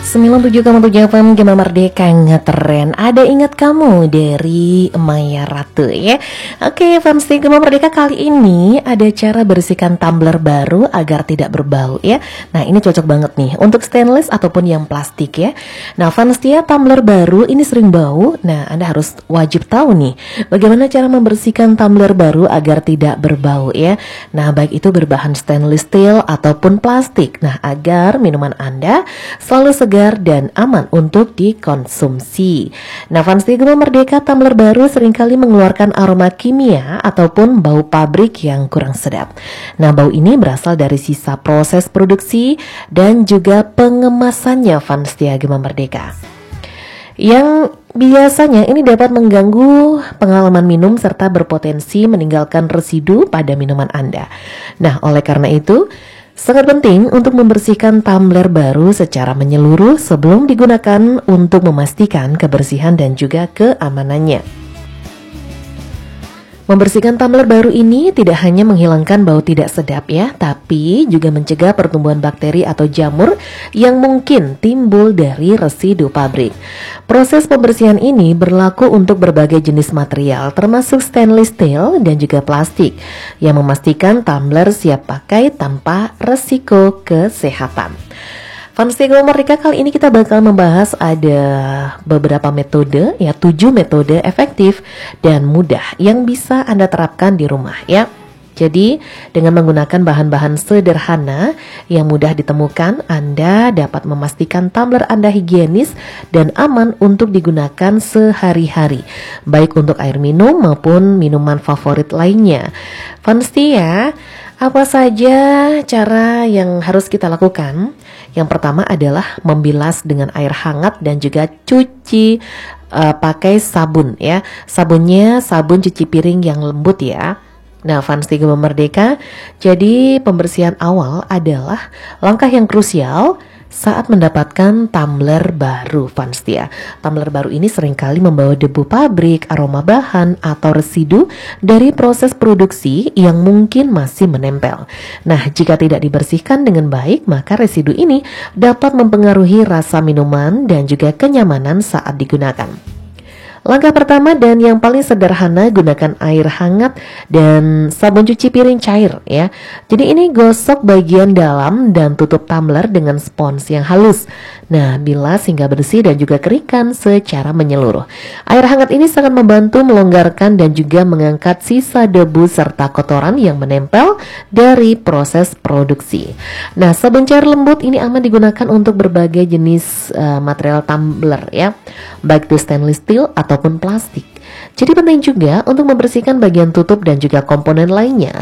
97,7 FM Gema Merdeka ngetren. Ada ingat kamu dari Maya Ratu ya. Oke, fans di Gema Merdeka, kali ini ada cara bersihkan tumbler baru agar tidak berbau ya. Nah, ini cocok banget nih untuk stainless ataupun yang plastik ya. Nah, fans dia tumbler baru ini sering bau. Nah, Anda harus wajib tahu nih bagaimana cara membersihkan tumbler baru agar tidak berbau ya. Nah, baik itu berbahan stainless steel ataupun plastik. Nah, agar minuman Anda selalu segar dan aman untuk dikonsumsi. Nah, fans di Gema Merdeka, tumbler baru seringkali mengeluarkan aroma kimia ataupun bau pabrik yang kurang sedap. Nah, bau ini berasal dari sisa proses produksi dan juga pengemasannya, fans di Gema Merdeka, yang biasanya ini dapat mengganggu pengalaman minum serta berpotensi meninggalkan residu pada minuman Anda. Nah, oleh karena itu sangat penting untuk membersihkan tumbler baru secara menyeluruh sebelum digunakan untuk memastikan kebersihan dan juga keamanannya. Membersihkan tumbler baru ini tidak hanya menghilangkan bau tidak sedap ya, tapi juga mencegah pertumbuhan bakteri atau jamur yang mungkin timbul dari residu pabrik. Proses pembersihan ini berlaku untuk berbagai jenis material termasuk stainless steel dan juga plastik yang memastikan tumbler siap pakai tanpa resiko kesehatan. Fans Gema Merdeka, kali ini kita bakal membahas ada beberapa metode ya, 7 metode efektif dan mudah yang bisa Anda terapkan di rumah ya. Jadi dengan menggunakan bahan-bahan sederhana yang mudah ditemukan, Anda dapat memastikan tumbler Anda higienis dan aman untuk digunakan sehari-hari, baik untuk air minum maupun minuman favorit lainnya. Fans ya, apa saja cara yang harus kita lakukan? Yang pertama adalah membilas dengan air hangat dan juga cuci pakai sabun ya. Sabunnya sabun cuci piring yang lembut ya. Nah, fans Gema Merdeka, jadi pembersihan awal adalah langkah yang krusial saat mendapatkan tumbler baru, fans ya. Tumbler baru ini seringkali membawa debu pabrik, aroma bahan, atau residu dari proses produksi yang mungkin masih menempel. Nah, jika tidak dibersihkan dengan baik, maka residu ini dapat mempengaruhi rasa minuman dan juga kenyamanan saat digunakan. Langkah pertama dan yang paling sederhana, gunakan air hangat dan sabun cuci piring cair ya. Jadi ini gosok bagian dalam dan tutup tumbler dengan spons yang halus. Nah, bilas hingga bersih dan juga keringkan secara menyeluruh. Air hangat ini sangat membantu melonggarkan dan juga mengangkat sisa debu serta kotoran yang menempel dari proses produksi. Nah, sabun cair lembut ini aman digunakan untuk berbagai jenis material tumbler ya, baik itu stainless steel ataupun plastik. Jadi penting juga untuk membersihkan bagian tutup dan juga komponen lainnya